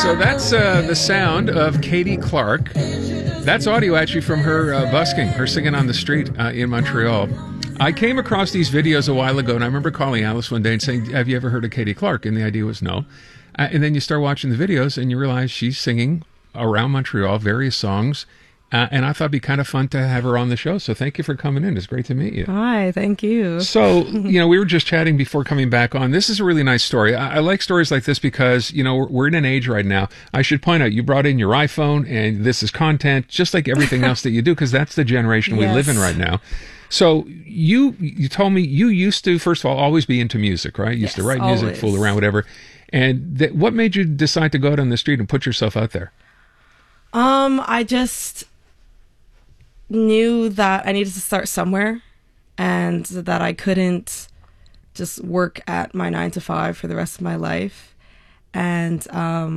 So that's the sound of Katie Clark. That's audio actually from her busking, her singing on the street in Montreal. I came across these videos a while ago, and I remember calling Alice one day and saying, have you ever heard of Katie Clark? And the idea was no. And then you start watching the videos, and you realize she's singing around Montreal, various songs. And I thought it'd be kind of fun to have her on the show. So thank you for coming in. It's great to meet you. Hi, thank you. So, we were just chatting before coming back on. This is a really nice story. I like stories like this because, we're in an age right now. I should point out, you brought in your iPhone, and this is content, just like everything else that you do, because that's the generation we live in right now. So you told me you used to, first of all, always be into music, right? You used to write music, always. fool around, whatever. And what made you decide to go out on the street and put yourself out there? I just knew that I needed to start somewhere, and that I couldn't just work at my 9 to 5 for the rest of my life. And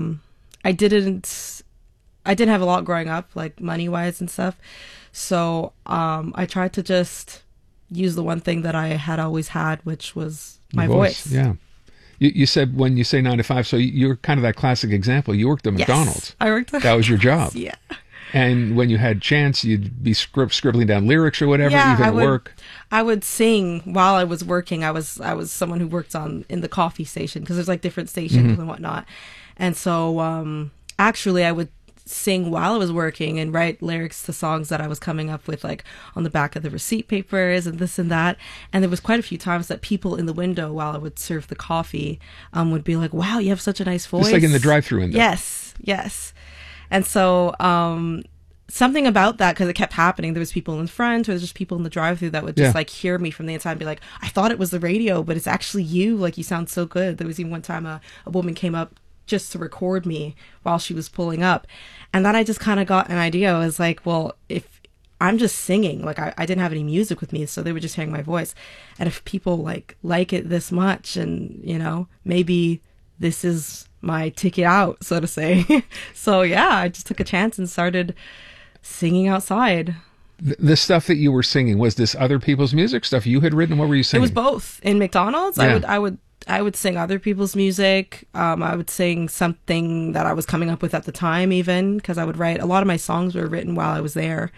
I didn't have a lot growing up, like money wise and stuff. So I tried to just use the one thing that I had always had, which was my voice. Yeah. You said when you say 9 to 5, so you're kind of that classic example. You worked at McDonald's. I worked at That was your job. Yeah. And when you had chance, you'd be scribbling down lyrics or whatever, even at work. I would sing while I was working. I was someone who worked in the coffee station, because there's like different stations and whatnot. And so actually I would sing while I was working and write lyrics to songs that I was coming up with, like on the back of the receipt papers and this and that. And there was quite a few times that people in the window while I would serve the coffee would be like, wow, you have such a nice voice. Just like in the drive-thru window. Yes. And so something about that, because it kept happening, there was people in front, or there's just people in the drive-thru that would just like hear me from the inside and be like, I thought it was the radio, but it's actually you. Like, you sound so good. There was even one time a woman came up just to record me while she was pulling up. And then I just kind of got an idea. I was like, well, if I'm just singing, like I didn't have any music with me, so they were just hearing my voice. And if people like it this much, and maybe this is my ticket out, so to say. So yeah, I just took a chance and started singing outside. The stuff that you were singing, was this other people's music, stuff you had written? What were you singing? It was both. In McDonald's, I would sing other people's music. I would sing something that I was coming up with at the time, even, because I would write. A lot of my songs were written while I was there.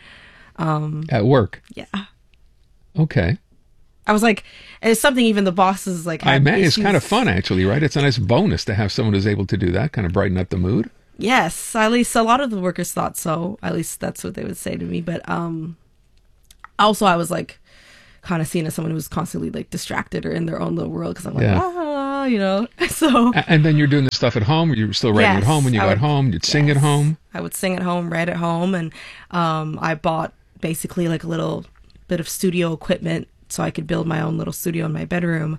At work? Yeah. Okay. I was like, it's something even the bosses like had it's issues. kind of fun, actually, right? It's a nice bonus to have someone who's able to do that, kind of brighten up the mood. Yes, at least a lot of the workers thought so. At least that's what they would say to me. But also I was like kind of seen as someone who was constantly like distracted or in their own little world, because I'm like, So. And then you're doing this stuff at home. You were still writing at home when you got home. You'd sing at home. I would sing at home, write at home, and I bought basically like a little bit of studio equipment so I could build my own little studio in my bedroom,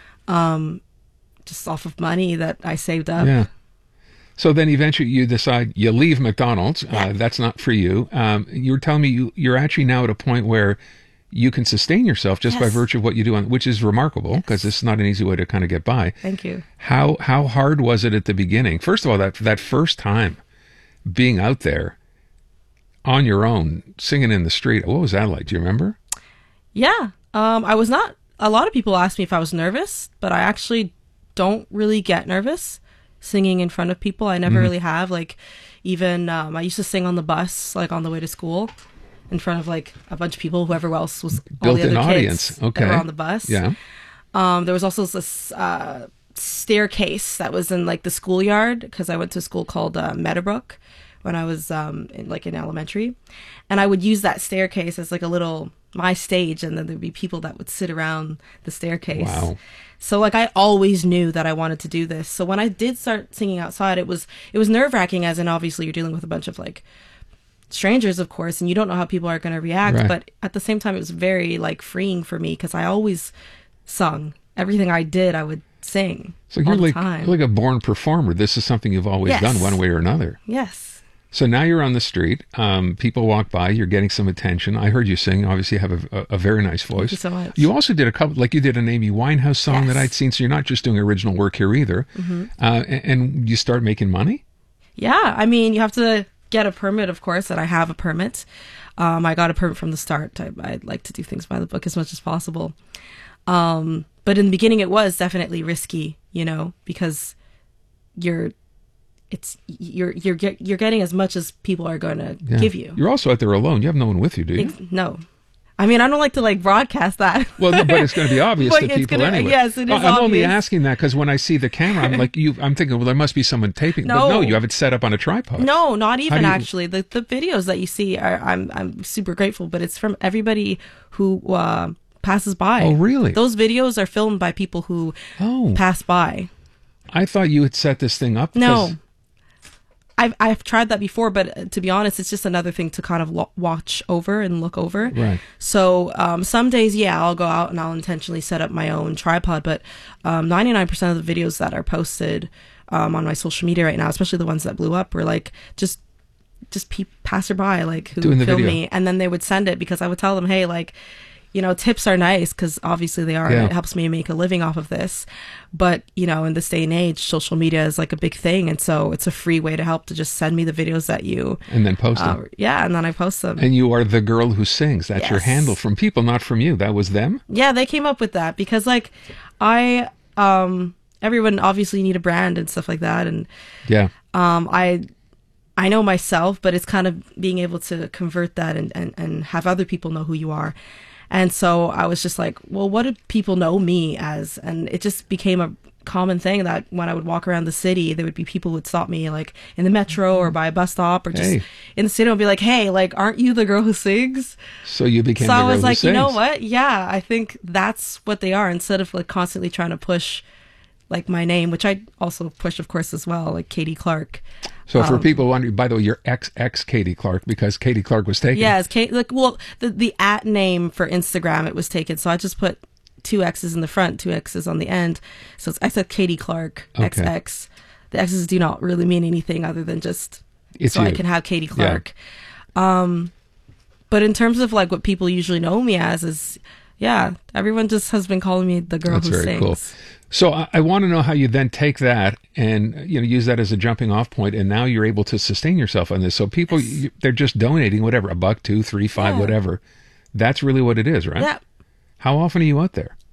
just off of money that I saved up. Yeah. So then eventually you decide you leave McDonald's. That's not for you. You were telling me you're actually now at a point where you can sustain yourself just by virtue of what you do, which is remarkable, because this is not an easy way to kind of get by. Thank you. How hard was it at the beginning? First of all, that first time being out there on your own, singing in the street, what was that like? Do you remember? Yeah. I was not, a lot of people ask me if I was nervous, but I actually don't really get nervous singing in front of people. I never really have. Like, even I used to sing on the bus, like on the way to school, in front of like a bunch of people, whoever else was, all the other audience. kids that were on the bus. Yeah. There was also this staircase that was in like the schoolyard, because I went to a school called Meadowbrook when I was in elementary, and I would use that staircase as like my stage, and then there'd be people that would sit around the staircase. Wow. So like I always knew that I wanted to do this. So when I did start singing outside, it was nerve-wracking, as in obviously you're dealing with a bunch of like strangers, of course, and you don't know how people are going to react. Right. But at the same time, it was very like freeing for me, because I always sung. Everything I did, I would sing. So you're like a born performer. This is something you've always done one way or another. Yes. So now you're on the street. People walk by. You're getting some attention. I heard you sing. Obviously, you have a very nice voice. Thank you so much. You also did a couple, like you did an Amy Winehouse song that I'd seen. So you're not just doing original work here either. And you start making money? Yeah. I mean, you have to get a permit, of course, and I have a permit. I got a permit from the start. I like to do things by the book as much as possible. But in the beginning, it was definitely risky, because you're getting as much as people are going to give you. You're also out there alone. You have no one with you, do you? No. I mean, I don't like to like broadcast that. Well, no, but it's going to be obvious to people anyway. Yes, it is I'm obvious. only asking that because when I see the camera, I'm like, I'm thinking, well, there must be someone taping. No. But no, you have it set up on a tripod. No, not even actually. The videos that you see, I'm super grateful, but it's from everybody who passes by. Oh, really? Those videos are filmed by people who pass by. I thought you had set this thing up. No. I've tried that before, but to be honest, it's just another thing to kind of watch over and look over. Right. So some days, I'll go out and I'll intentionally set up my own tripod, but 99% of the videos that are posted on my social media right now, especially the ones that blew up, were like just passerby like who filmed me, and then they would send it because I would tell them, hey, like, you know, tips are nice because obviously they are. And it helps me make a living off of this. But, you know, in this day and age, social media is like a big thing. And so it's a free way to help to just send me the videos that you... And then post them. Yeah, and then I post them. And you are the girl who sings. That's your handle from people, not from you. That was them? Yeah, they came up with that because, like, everyone obviously need a brand and stuff like that. And I know myself, but it's kind of being able to convert that and have other people know who you are. And so I was just like, well, what do people know me as? And it just became a common thing that when I would walk around the city, there would be people who would stop me like in the metro or by a bus stop or just in the city and be like, hey, like, aren't you the girl who sings? So you became the girl who sings. So I was like, you know what? Yeah, I think that's what they are, instead of like constantly trying to push like my name, which I also push, of course, as well, like Katie Clark. So for people wondering, by the way, you're ex Katie Clark because Katie Clark was taken. Yeah, it's like, well, the @ name for Instagram, it was taken. So I just put 2 X's in the front, 2 X's on the end. So I said Katie Clark, XX. The X's do not really mean anything other than just I can have Katie Clark. Yeah. But in terms of like what people usually know me as is, everyone just has been calling me the girl who sings. That's very cool. So I want to know how you then take that and, you know, use that as a jumping off point, and now you're able to sustain yourself on this. So people, they're just donating whatever, $1, $2, $3, $5, whatever. That's really what it is, right? Yeah. How often are you out there?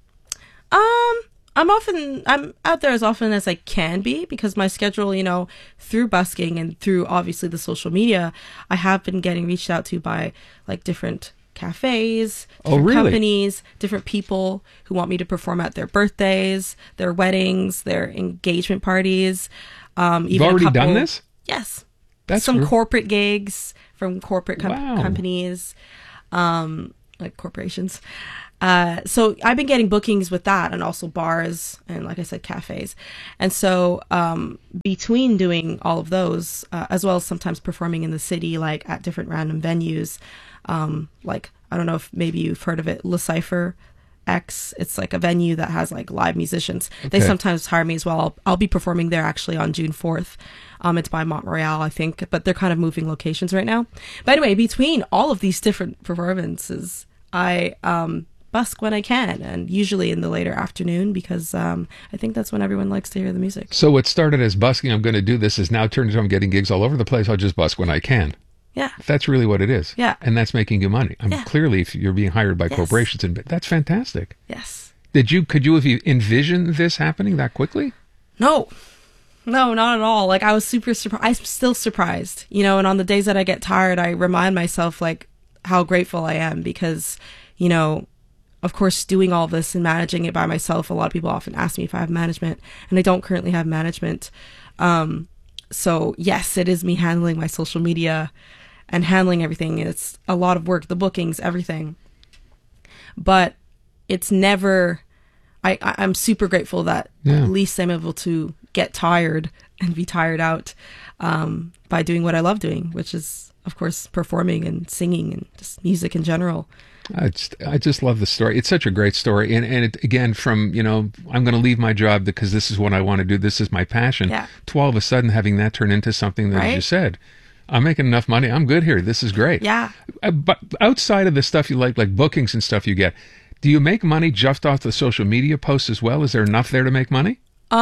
I'm out there as often as I can be because my schedule, you know, through busking and through obviously the social media, I have been getting reached out to by like different cafes, different companies, different people who want me to perform at their birthdays, their weddings, their engagement parties. You've already done this? Yes. That's some corporate gigs from corporate companies, like corporations. So I've been getting bookings with that, and also bars and, like I said, cafes. And so between doing all of those, as well as sometimes performing in the city, like at different random venues, like, I don't know if maybe you've heard of it, Le Cypher X. It's like a venue that has like live musicians. They sometimes hire me as well. I'll be performing there actually on June 4th. It's by Montreal, I think, but they're kind of moving locations right now. But anyway, between all of these different performances, I busk when I can, and usually in the later afternoon because I think that's when everyone likes to hear the music. So what started as busking, I'm going to do this, is now turned into I'm getting gigs all over the place. I'll just busk when I can. Yeah. That's really what it is. Yeah. And that's making you money. Clearly, if you're being hired by corporations, and that's fantastic. Yes. Could you have envisioned this happening that quickly? No, not at all. Like, I was super surprised. I'm still surprised, you know, and on the days that I get tired, I remind myself like how grateful I am because, you know, of course, doing all this and managing it by myself, a lot of people often ask me if I have management, and I don't currently have management. So yes, it is me handling my social media and handling everything. It's a lot of work, the bookings, everything. But it's never, I'm super grateful that at least I'm able to get tired and be tired out by doing what I love doing, which is, of course, performing and singing and just music in general. I just love the story. It's such a great story. And it, again, from, you know, I'm going to leave my job because this is what I want to do. This is my passion. To all of a sudden having that turn into something that, as you said, I'm making enough money. I'm good here. This is great. Yeah. But outside of the stuff you like bookings and stuff you get, do you make money just off the social media posts as well? Is there enough there to make money?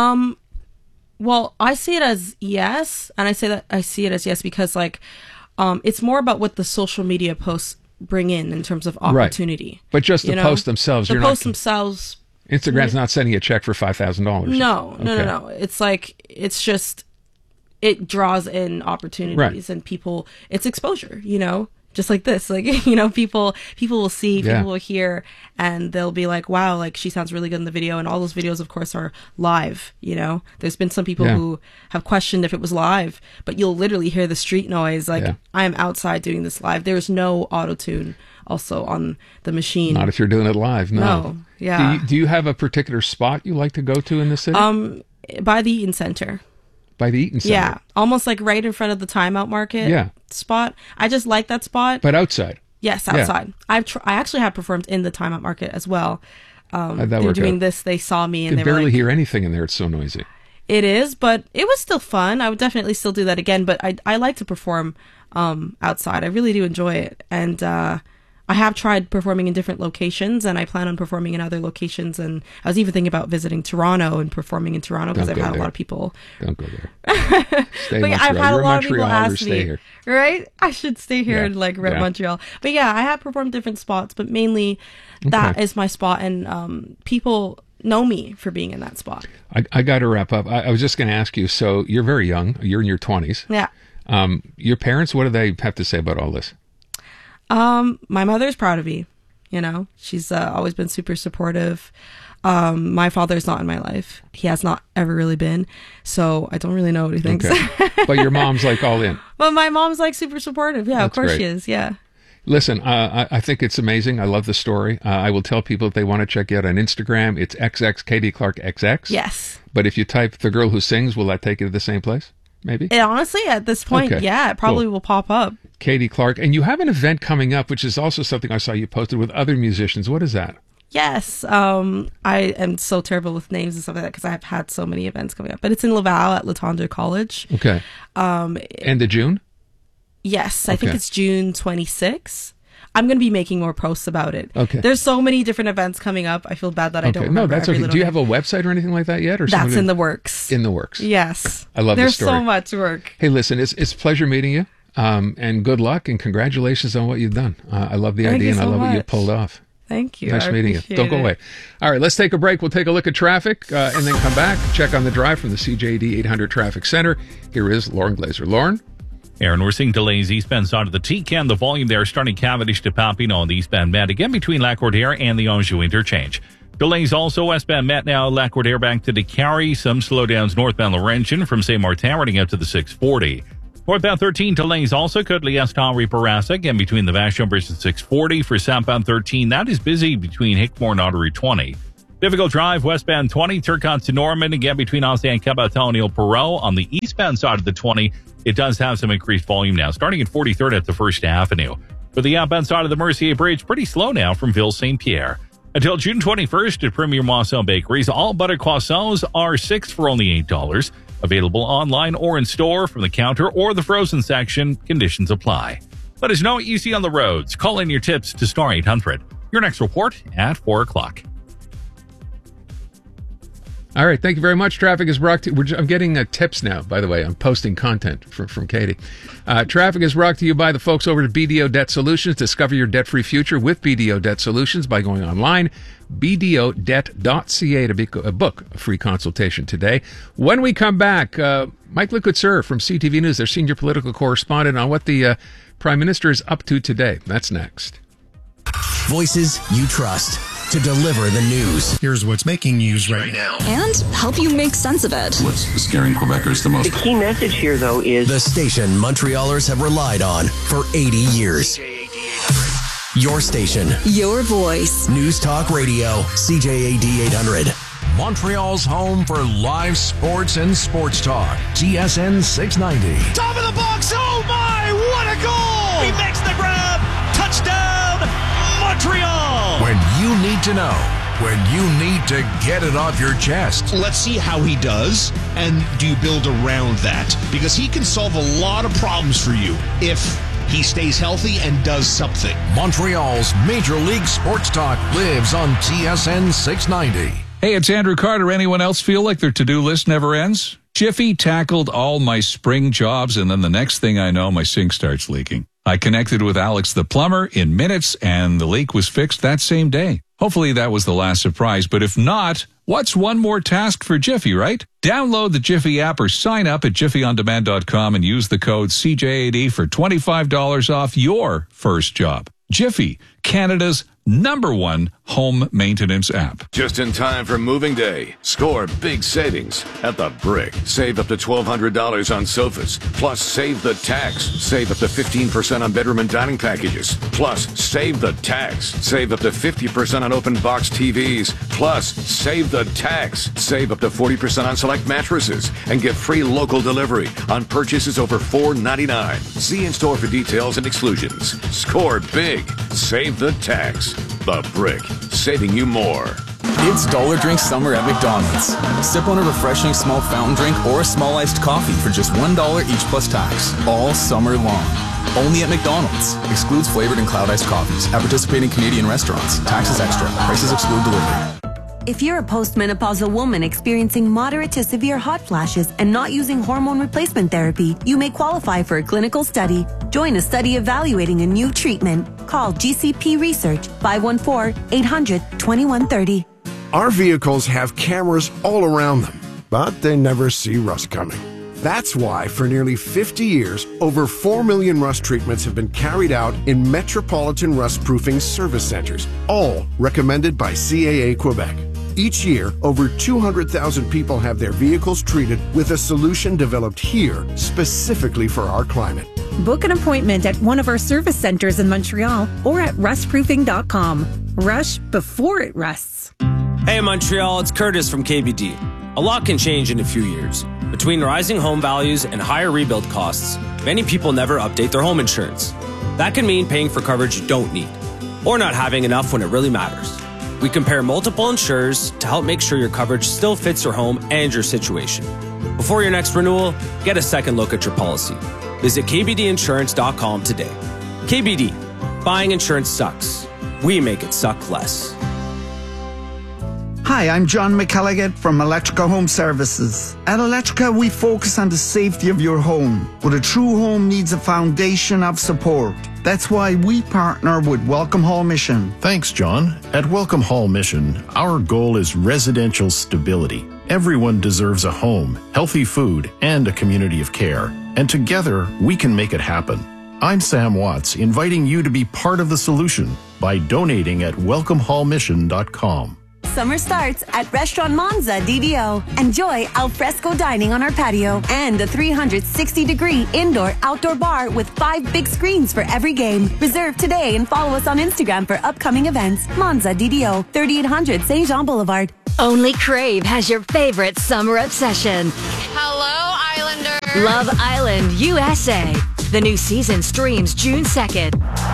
Well, I see it as yes. And I see it as yes because, like, it's more about what the social media posts bring in terms of opportunity. Right. But just the posts themselves. The posts themselves. Instagram's not sending you a check for $5,000. No. It's like, it's just it draws in opportunities and people, it's exposure, you know, just like this, like, you know, people will see, people will hear, and they'll be like, wow, like she sounds really good in the video. And all those videos, of course, are live. You know, there's been some people who have questioned if it was live, but you'll literally hear the street noise. Like I'm outside doing this live. There's no auto-tune also on the machine. Not if you're doing it live. No. Yeah. Do you have a particular spot you like to go to in the city? By the Eaton Center. By the Eaton Center? Yeah. Almost like right in front of the Time Out Market spot. I just like that spot. But outside? Yes, outside. I actually have performed in the Time Out Market as well. They're doing this. They saw me and they barely like, hear anything in there. It's so noisy. It is, but it was still fun. I would definitely still do that again. But I like to perform outside. I really do enjoy it. And I have tried performing in different locations, and I plan on performing in other locations. And I was even thinking about visiting Toronto and performing in Toronto because I've had a lot of people. Don't go there. Stay in Montreal. I've had a lot of people ask stay me, here. right? I should stay here in like Montreal. But yeah, I have performed different spots, but mainly that is my spot, and people know me for being in that spot. I got to wrap up. I was just going to ask you. So you're very young. You're in your 20s. Yeah. Your parents, what do they have to say about all this? My mother's proud of me. You know, she's always been super supportive. My father's not in my life. He has not ever really been. So I don't really know what he thinks. Okay. But your mom's like all in. But my mom's like super supportive. Yeah, of course she is. Yeah. Listen, I think it's amazing. I love the story. I will tell people if they want to check you out on Instagram, it's XX Katie Clark XX. Yes. But if you type The Girl Who Sings, will that take you to the same place? Maybe? Honestly, at this point, it probably will pop up. Katie Clark. And you have an event coming up, which is also something I saw you posted with other musicians. What is that? Yes. I am so terrible with names and stuff like that because I've had so many events coming up. But it's in Laval at Latondre College. Okay. End of June? Yes. I think it's June 26th. I'm going to be making more posts about it. Okay. There's so many different events coming up. I feel bad that I don't remember. No, that's okay. Do you have a website or anything like that yet? Or that's in the works. In the works. Yes. I love this story. There's so much work. Hey, listen, it's a pleasure meeting you. And good luck and congratulations on what you've done. I love the idea and I love what you pulled off. Thank you. Nice meeting you. Don't go away. All right, let's take a break. We'll take a look at traffic and then come back. Check on the drive from the CJD 800 Traffic Center. Here is Lauren Glazer. Lauren? Aaron, we're seeing delays eastbound side of the T-Can. The volume there starting Cavendish to Papineau on the eastbound Met, again between Lac-Courtière and the Anjou interchange. Delays also westbound Met now, Lac-Courtière back to DeCarry. Some slowdowns northbound Laurentian from St. Martin running out to the 640. Northbound 13 delays also Courtly-Est-Henri-Bourassa, again between the Vashon Bridge and 640. For southbound 13, that is busy between Hickmore and Artery 20. Difficult drive westbound 20, Turcotte to Norman, again between Ancien Cabaton and Ile Perrot. On the eastbound side of the 20, it does have some increased volume now, starting at 43rd at the First Avenue. For the outbound side of the Mercier Bridge, pretty slow now from Ville St. Pierre. Until June 21st at Premier Moisson Bakeries, all butter croissants are 6 for only $8. Available online or in store from the counter or the frozen section. Conditions apply. Let us know what you see on the roads. Call in your tips to Star 800. Your next report at 4 o'clock. All right, thank you very much. Traffic is brought to you. I'm getting tips now, by the way. I'm posting content from Katie. Traffic is brought to you by the folks over at BDO Debt Solutions. Discover your debt-free future with BDO Debt Solutions by going online, bdodebt.ca, to book a free consultation today. When we come back, Mike Licoutzeur from CTV News, their senior political correspondent, on what the Prime Minister is up to today. That's next. Voices you trust to deliver the news. Here's what's making news right now. And help you make sense of it. What's scaring Quebecers the most? The key message here, though, is the station Montrealers have relied on for 80 years. Your station. Your voice. News Talk Radio, CJAD 800. Montreal's home for live sports and sports talk. TSN 690. Top of the box. Oh, my. What a goal. He makes the grab. Touchdown, Montreal. When you need to know, when you need to get it off your chest. Let's see how he does, and do you build around that? Because he can solve a lot of problems for you if he stays healthy and does something. Montreal's Major League Sports Talk lives on TSN 690. Hey, it's Andrew Carter. Anyone else feel like their to-do list never ends? Jiffy tackled all my spring jobs, and then the next thing I know, my sink starts leaking. I connected with Alex the plumber in minutes, and the leak was fixed that same day. Hopefully that was the last surprise, but if not, What's one more task for Jiffy, right? Download the Jiffy app or sign up at jiffyondemand.com and use the code CJ80 for $25 off your first job. Jiffy, Canada's #1 home maintenance app. Just in time for moving day. Score big savings at The Brick. Save up to $1,200 on sofas. Plus, save the tax. Save up to 15% on bedroom and dining packages. Plus, save the tax. Save up to 50% on open box TVs. Plus, save the tax. Save up to 40% on select mattresses. And get free local delivery on purchases over $4.99. See in-store for details and exclusions. Score big. Save the tax. The Brick, saving you more. It's Dollar Drink Summer at McDonald's. Sip on a refreshing small fountain drink or a small iced coffee for just $1 each plus tax, all summer long. Only at McDonald's. Excludes flavored and cloud iced coffees at participating Canadian restaurants. Taxes extra. Prices exclude delivery. If you're a postmenopausal woman experiencing moderate to severe hot flashes and not using hormone replacement therapy, you may qualify for a clinical study. Join a study evaluating a new treatment. Call GCP Research 514-800-2130. Our vehicles have cameras all around them, but they never see rust coming. That's why for nearly 50 years, over 4 million rust treatments have been carried out in metropolitan rust-proofing service centers, all recommended by CAA Quebec. Each year, over 200,000 people have their vehicles treated with a solution developed here specifically for our climate. Book an appointment at one of our service centers in Montreal or at rustproofing.com. Rush before it rusts. Hey Montreal, it's Curtis from KBD. A lot can change in a few years. Between rising home values and higher rebuild costs, many people never update their home insurance. That can mean paying for coverage you don't need, or not having enough when it really matters. We compare multiple insurers to help make sure your coverage still fits your home and your situation. Before your next renewal, get a second look at your policy. Visit kbdinsurance.com today. KBD, buying insurance sucks. We make it suck less. Hi, I'm John McElligott from Electrica Home Services. At Electrica, we focus on the safety of your home, but a true home needs a foundation of support. That's why we partner with Welcome Hall Mission. Thanks, John. At Welcome Hall Mission, our goal is residential stability. Everyone deserves a home, healthy food, and a community of care. And together, we can make it happen. I'm Sam Watts, inviting you to be part of the solution by donating at welcomehallmission.com. Summer starts at Restaurant Monza DDO. Enjoy alfresco dining on our patio and a 360-degree indoor-outdoor bar with 5 big screens for every game. Reserve today and follow us on Instagram for upcoming events. Monza DDO, 3800 St. Jean Boulevard. Only Crave has your favorite summer obsession. Hello, Islanders. Love Island, USA. The new season streams June 2nd.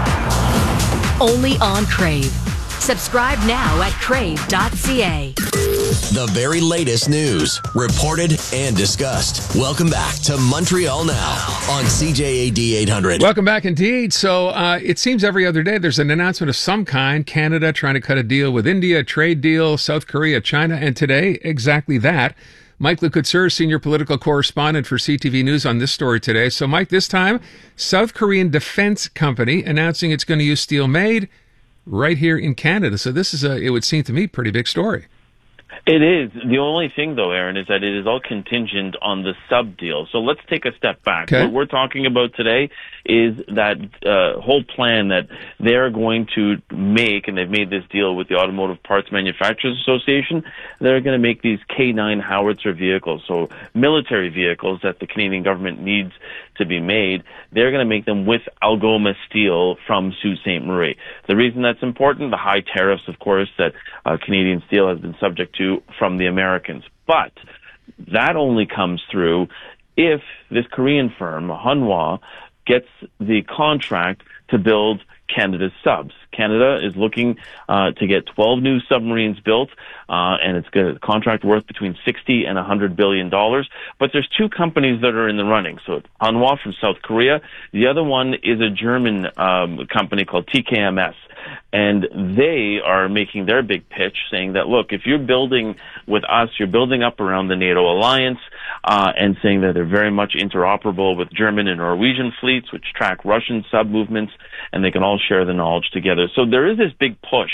Only on Crave. Subscribe now at crave.ca. The very latest news, reported and discussed. Welcome back to Montreal Now on CJAD 800. Welcome back indeed. So it seems every other day there's an announcement of some kind. Canada trying to cut a deal with India, a trade deal, South Korea, China, and today, exactly that. Mike LeCouture, senior political correspondent for CTV News on this story today. So Mike, this time, South Korean defense company announcing it's going to use steel made right here in Canada. So this is it would seem to me, pretty big story. It is. The only thing, though, Aaron, is that it is all contingent on the sub deal. So let's take a step back. Okay. What we're talking about today is that whole plan that they're going to make, and they've made this deal with the Automotive Parts Manufacturers Association. They're going to make these K9 howitzer vehicles, so military vehicles that the Canadian government needs to be made. They're going to make them with Algoma steel from Sault Ste. Marie. The reason that's important, the high tariffs, of course, that Canadian steel has been subject to from the Americans. But that only comes through if this Korean firm, Hanwha, gets the contract to build Canada's subs. Canada is looking to get 12 new submarines built, and it's got a contract worth between $60 and $100 billion. But there's two companies that are in the running. So it's Hanwha from South Korea. The other one is a German company called TKMS. And they are making their big pitch saying that, look, if you're building with us, you're building up around the NATO alliance, and saying that they're very much interoperable with German and Norwegian fleets, which track Russian sub movements, and they can all share the knowledge together. So there is this big push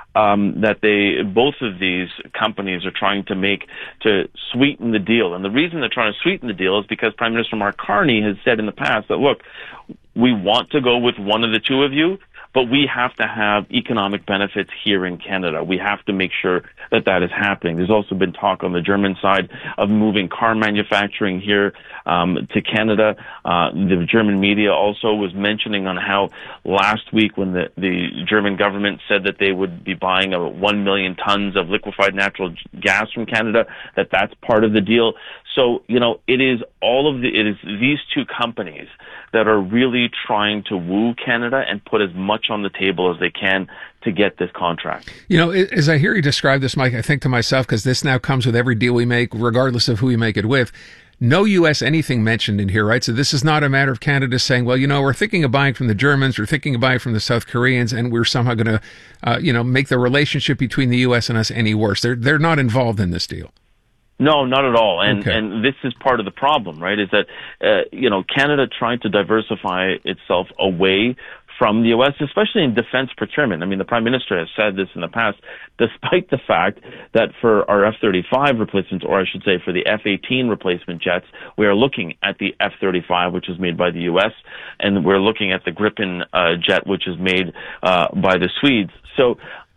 that both of these companies are trying to make to sweeten the deal. And the reason they're trying to sweeten the deal is because Prime Minister Mark Carney has said in the past that, look, we want to go with one of the two of you, but we have to have economic benefits here in Canada. We have to make sure that that is happening. There's also been talk on the German side of moving car manufacturing here to Canada. The German media also was mentioning on how last week when the German government said that they would be buying 1 million tons of liquefied natural gas from Canada, that's part of the deal. So, it is these two companies that are really trying to woo Canada and put as much on the table as they can to get this contract. As I hear you describe this, Mike, I think to myself, because this now comes with every deal we make, regardless of who we make it with, no U.S. anything mentioned in here, right? So this is not a matter of Canada saying, well, we're thinking of buying from the Germans, we're thinking of buying from the South Koreans, and we're somehow going to, make the relationship between the U.S. and us any worse. They're not involved in this deal. No, not at all. And this is part of the problem, right? Is that, Canada trying to diversify itself away from the U.S., especially in defense procurement. I mean, the Prime Minister has said this in the past, despite the fact that for our F-35 replacements, or I should say for the F-18 replacement jets, we are looking at the F-35, which is made by the U.S., and we're looking at the Gripen jet, which is made by the Swedes. So,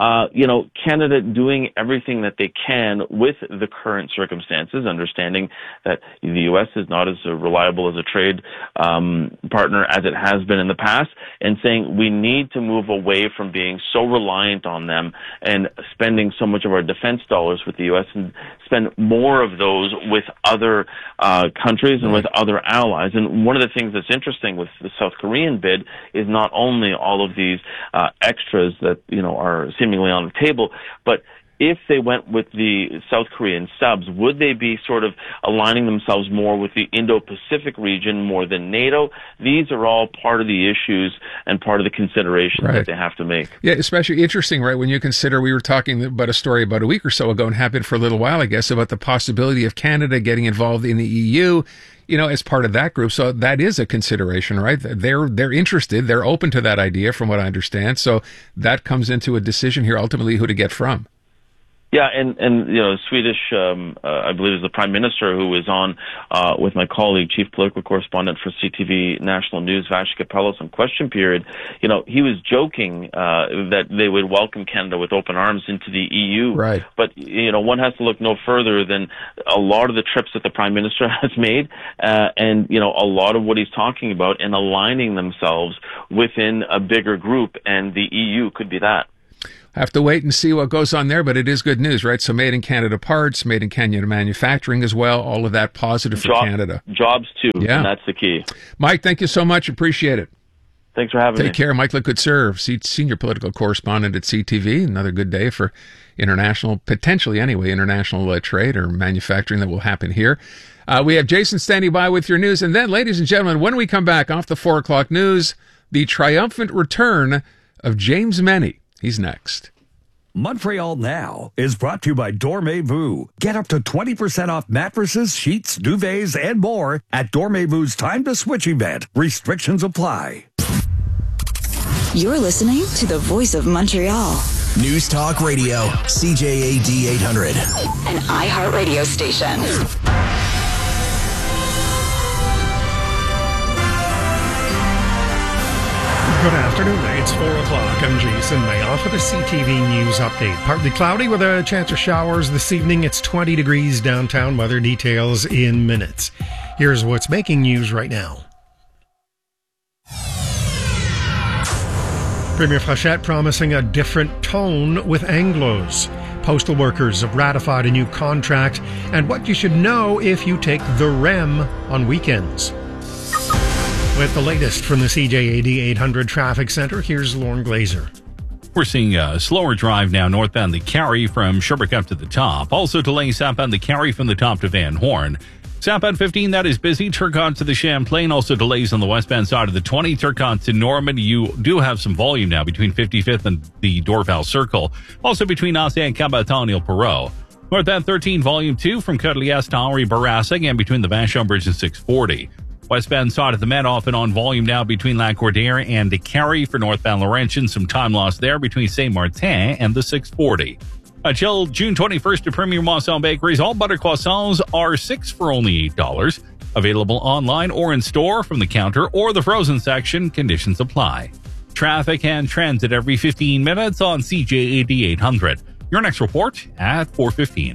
Canada doing everything that they can with the current circumstances, understanding that the U.S. is not as reliable as a trade partner as it has been in the past, and saying we need to move away from being so reliant on them and spending so much of our defense dollars with the U.S. and spend more of those with other countries and with other allies. And one of the things that's interesting with the South Korean bid is not only all of these extras that, are seemingly on the table, but if they went with the South Korean subs, would they be sort of aligning themselves more with the Indo-Pacific region more than NATO? These are all part of the issues and part of the considerations that they have to make. Yeah, especially interesting, right, when you consider we were talking about a story about a week or so ago and happened for a little while, I guess, about the possibility of Canada getting involved in the EU, as part of that group. So that is a consideration, right? They're interested. They're open to that idea from what I understand. So that comes into a decision here, ultimately, who to get from. Yeah, and Swedish, I believe, is the Prime Minister who was on with my colleague, Chief Political Correspondent for CTV National News, Vash Capellos, on Question Period. He was joking that they would welcome Canada with open arms into the EU. Right. But, one has to look no further than a lot of the trips that the Prime Minister has made and, a lot of what he's talking about and aligning themselves within a bigger group, and the EU could be that. Have to wait and see what goes on there, but it is good news, right? So made in Canada parts, made in Canada manufacturing as well, all of that positive for Canada. Jobs too, and that's the key. Mike, thank you so much. Appreciate it. Thanks for having me. Take care. Mike Lecouture, senior political correspondent at CTV. Another good day for international, potentially anyway, international trade or manufacturing that will happen here. We have Jason standing by with your news. And then, ladies and gentlemen, when we come back off the 4 o'clock news, the triumphant return of James Meny. He's next. Montreal Now is brought to you by Dormez-vous. Get up to 20% off mattresses, sheets, duvets, and more at Dormez-vou's Time to Switch event. Restrictions apply. You're listening to the Voice of Montreal. News Talk Radio, CJAD 800. An iHeartRadio station. Good afternoon. It's 4 o'clock. I'm Jason Mayoff with a CTV News update. Partly cloudy with a chance of showers this evening. It's 20 degrees downtown. Weather details in minutes. Here's what's making news right now. Premier Frechette promising a different tone with Anglos. Postal workers have ratified a new contract, and what you should know if you take the REM on weekends. With the latest from the CJAD 800 Traffic Center, here's Lauren Glazer. We're seeing a slower drive now northbound the Carry from Sherbrooke up to the top. Also delays southbound the Carry from the top to Van Horn. Southbound 15, that is busy. Turcotte to the Champlain. Also delays on the westbound side of the 20. Turcotte to Norman. You do have some volume now between 55th and the Dorval Circle. Also between Ossea and Cabaton-Ile-Perrot. Northbound 13, volume 2 from Cotelias to Henri Bourassa, again between the Vachon Bridge and 640. Westbound side of the Met often on volume now between Lac-Cordaire and the Carrie. For northbound Laurentian, some time lost there between Saint-Martin and the 640. Until June 21st at Premier Moisson Bakeries, all butter croissants are $6 for only $8. Available online or in store from the counter or the frozen section. Conditions apply. Traffic and transit every 15 minutes on CJAD 800. Your next report at 4:15.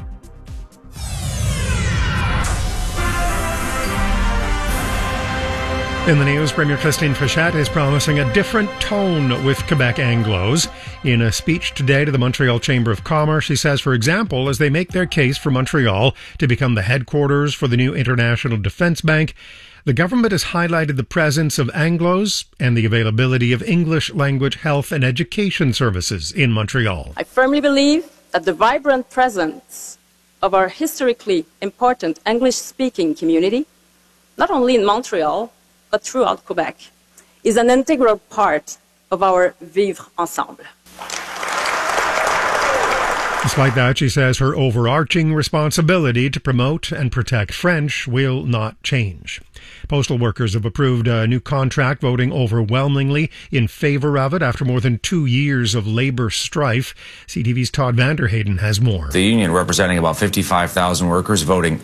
In the news, Premier Christine Fichette is promising a different tone with Quebec Anglos. In a speech today to the Montreal Chamber of Commerce, she says, for example, as they make their case for Montreal to become the headquarters for the new International Defence Bank, the government has highlighted the presence of Anglos and the availability of English language health and education services in Montreal. I firmly believe that the vibrant presence of our historically important English-speaking community, not only in Montreal, but throughout Quebec, is an integral part of our vivre ensemble. Despite that, she says her overarching responsibility to promote and protect French will not change. Postal workers have approved a new contract, voting overwhelmingly in favor of it after more than 2 years of labor strife. CTV's Todd Vanderhayden has more. The union, representing about 55,000 workers, voting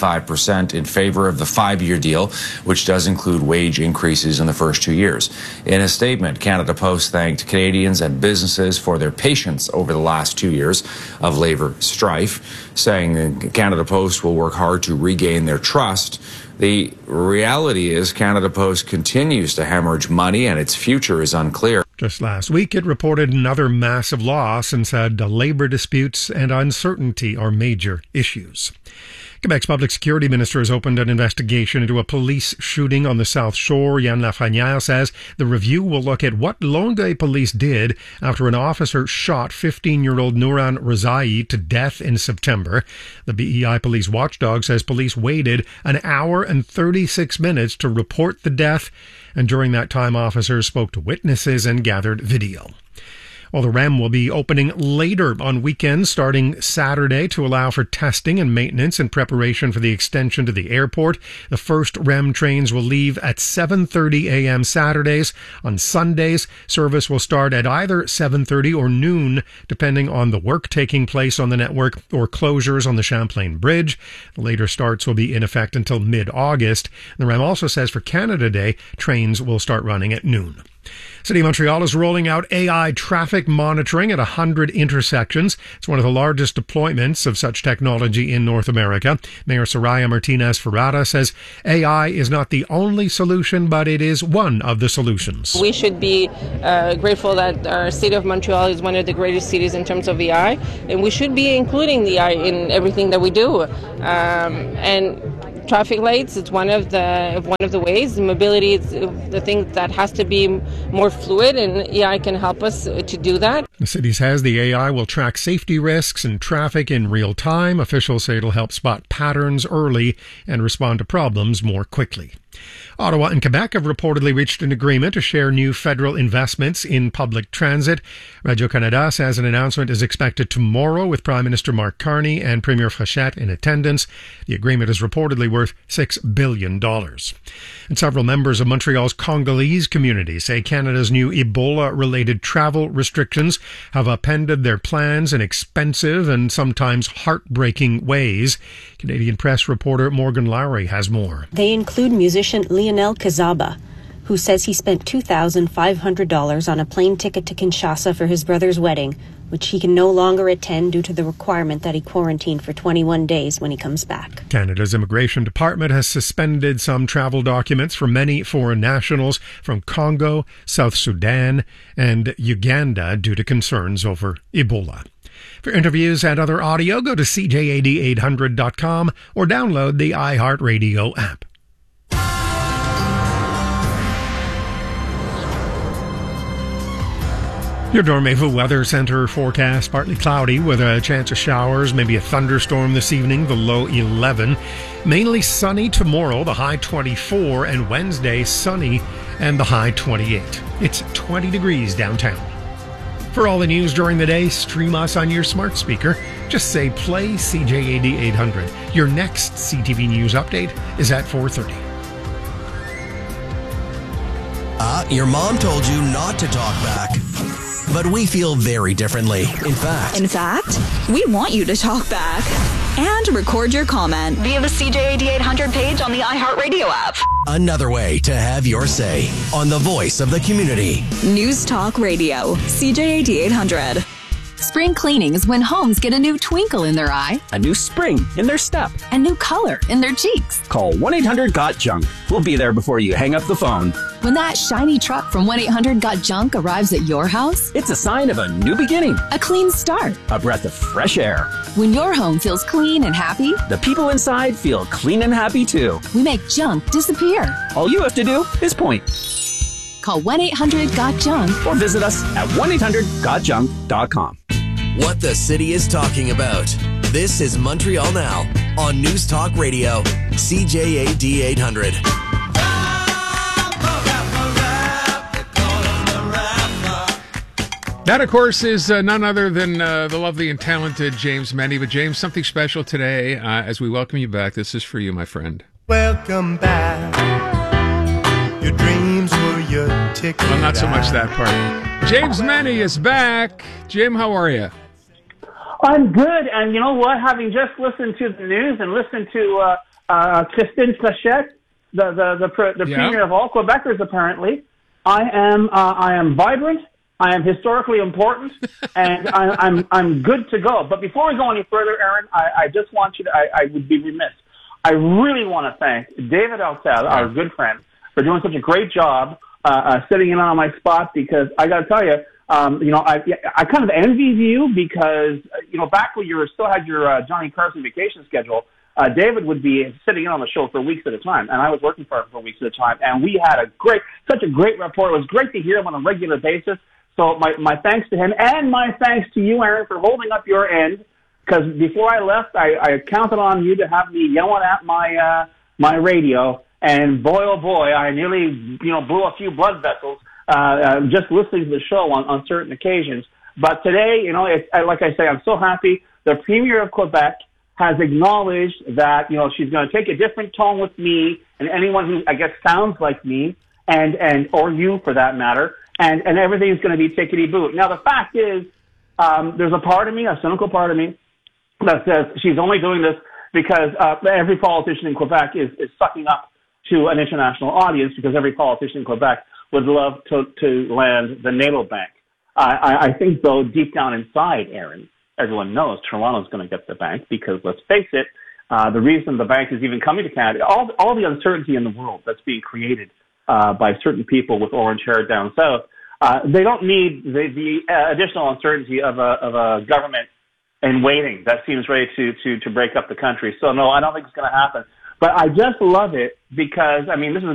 85% in favor of the 5-year deal, which does include wage increases in the first 2 years. In a statement, Canada Post thanked Canadians and businesses for their patience over the last 2 years of labor strife, saying Canada Post will work hard to regain their trust. The reality is Canada Post continues to hemorrhage money and its future is unclear. Just last week, it reported another massive loss and said labor disputes and uncertainty are major issues. Quebec's public security minister has opened an investigation into a police shooting on the South Shore. Yann Lafrenière says the review will look at what Longueuil police did after an officer shot 15-year-old Nouran Rezai to death in September. The BEI police watchdog says police waited an hour and 36 minutes to report the death, and during that time officers spoke to witnesses and gathered video. Well, the REM will be opening later on weekends, starting Saturday, to allow for testing and maintenance in preparation for the extension to the airport. The first REM trains will leave at 7:30 a.m. Saturdays. On Sundays, service will start at either 7:30 or noon, depending on the work taking place on the network or closures on the Champlain Bridge. The later starts will be in effect until mid-August. The REM also says for Canada Day, trains will start running at noon. City of Montreal is rolling out AI traffic monitoring at 100 intersections. It's one of the largest deployments of such technology in North America. Mayor Soraya Martinez-Ferrara says AI is not the only solution, but it is one of the solutions. We should be grateful that our city of Montreal is one of the greatest cities in terms of AI, and we should be including the AI in everything that we do. And traffic lights, it's one of the ways. Mobility is the thing that has to be more fluid, and AI can help us to do that. The city says the AI will track safety risks and traffic in real time. Officials say it'll help spot patterns early and respond to problems more quickly. Ottawa and Quebec have reportedly reached an agreement to share new federal investments in public transit. Radio-Canada says an announcement is expected tomorrow with Prime Minister Mark Carney and Premier Fichette in attendance. The agreement is reportedly worth $6 billion. And several members of Montreal's Congolese community say Canada's new Ebola-related travel restrictions have upended their plans in expensive and sometimes heartbreaking ways. Canadian press reporter Morgan Lowry has more. They include musician Lionel Kazaba, who says he spent $2,500 on a plane ticket to Kinshasa for his brother's wedding, which he can no longer attend due to the requirement that he quarantine for 21 days when he comes back. Canada's Immigration Department has suspended some travel documents for many foreign nationals from Congo, South Sudan, and Uganda due to concerns over Ebola. For interviews and other audio, go to CJAD800.com or download the iHeartRadio app. Your Dormez-vous Weather Center forecast, partly cloudy with a chance of showers, maybe a thunderstorm this evening, the low 11. Mainly sunny tomorrow, the high 24, and Wednesday sunny and the high 28. It's 20 degrees downtown. For all the news during the day, stream us on your smart speaker. Just say play CJAD 800. Your next CTV News update is at 4:30. your mom told you not to talk back. But we feel very differently. In fact, we want you to talk back and record your comment via the CJAD 800 page on the iHeartRadio app. another way to have your say on the voice of the community. News Talk Radio, CJAD 800. Spring cleaning is when homes get a new twinkle in their eye, a new spring in their step, a new color in their cheeks. Call 1-800-GOT-JUNK. We'll be there before you hang up the phone. When that shiny truck from 1-800-GOT-JUNK arrives at your house, it's a sign of a new beginning, a clean start, a breath of fresh air. When your home feels clean and happy, the people inside feel clean and happy too. We make junk disappear. All you have to do is point. Call 1-800-GOT-JUNK or visit us at 1-800-GOTJUNK.com. What the city is talking about. This is Montreal Now on News Talk Radio, CJAD 800. That, of course, is none other than the lovely and talented James Meny. But, James, something special today as we welcome you back. This is for you, my friend. Welcome back. Your dreams were your ticket. Well, not so much that part. James Meny is back. Jim, how are you? I'm good, and you know what? Having just listened to the news and listened to Christine Plachette, the premier of all Quebecers, apparently, I am vibrant. I am historically important, and I'm good to go. But before we go any further, Aaron, I just want you to. I would be remiss. I really want to thank David Altel, our good friend, for doing such a great job sitting in on my spot. Because I got to tell you. I kind of envied you because, back when you still had your Johnny Carson vacation schedule, David would be sitting in on the show for weeks at a time, and I was working for him for weeks at a time, and we had such a great rapport. It was great to hear him on a regular basis. So my thanks to him, and my thanks to you, Aaron, for holding up your end, because before I left, I counted on you to have me yelling at my radio, and boy, oh boy, I nearly, blew a few blood vessels. Just listening to the show on certain occasions. But today, like I say, I'm so happy. The Premier of Quebec has acknowledged that, she's going to take a different tone with me and anyone who, I guess, sounds like me or you for that matter. And everything's going to be tickety-boo. Now, the fact is, there's a part of me, a cynical part of me, that says she's only doing this because every politician in Quebec is sucking up to an international audience, because every politician in Quebec would love to land the NATO bank. I think, though, deep down inside, Aaron, everyone knows Toronto's going to get the bank because, let's face it, the reason the bank is even coming to Canada, all the uncertainty in the world that's being created by certain people with orange hair down south, they don't need the additional uncertainty of a government in waiting that seems ready to break up the country. So, no, I don't think it's going to happen. But I just love it because, this is